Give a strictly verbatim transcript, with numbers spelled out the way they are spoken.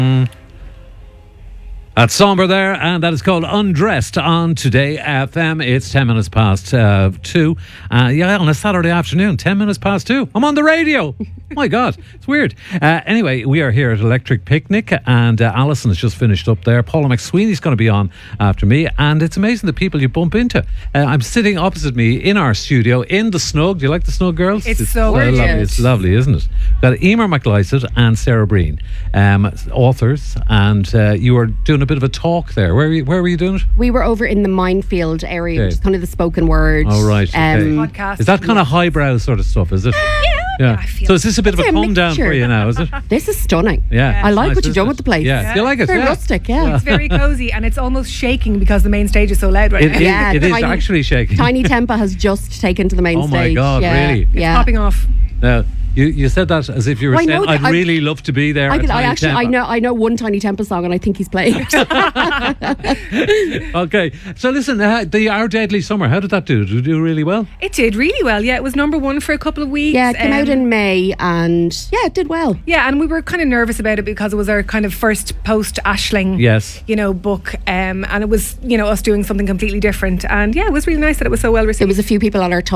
That's Somber there, and that is called Undressed on Today F M. It's ten minutes past uh, two. Uh, yeah, on a Saturday afternoon, ten minutes past two. I'm on the radio. My God, it's weird. Uh, anyway, we are here at Electric Picnic, and uh, Alison has just finished up there. Paula McSweeney's going to be on after me, and it's amazing the people you bump into. Uh, I'm sitting opposite me in our studio in the snug. Do you like the snug, girls? It's, it's so lovely. gorgeous. It's lovely, isn't it? We've got Emer McLeod and Sarah Breen, um, authors, and uh, you were doing a bit of a talk there. Where were you, where were you doing it? We were over in the Minefield area, Okay. which is kind of the spoken word. Oh, right. Okay. Podcast. Is that kind of highbrow sort of stuff, is it? Yeah. I feel So is this a bit of a It's a come down mixture. for you now, is it? This is stunning. Yeah. I it's like nice, what you've isn't done it? with the place. Yeah. Yeah. Do you like it? Very Yeah. rustic, yeah. It's very cozy, and it's almost shaking because the main stage is so loud right It, now. it- Yeah, it is tiny- actually shaking. Tiny Tempa has just taken to the main Oh my stage. God, yeah. really? It's Yeah. popping off. Now, you, you said that as if you were I know saying, that I'd I- really love to be there. I, at could, I Tiny actually, I Tempa." know, I know one Tiny Tempa song, and I think he's playing it. Okay, so listen, uh, the Our Deadly Summer, how did that do? Did it do really well? It did really well. Yeah, it was number one for a couple of weeks. Yeah, it came out Um, in May, and yeah, it did well. Yeah, and we were kind of nervous about it because it was our kind of first post Ashling, Yes. you know, book, um, and it was, you know, us doing something completely different. And yeah, it was really nice that it was so well received. There was a few people on our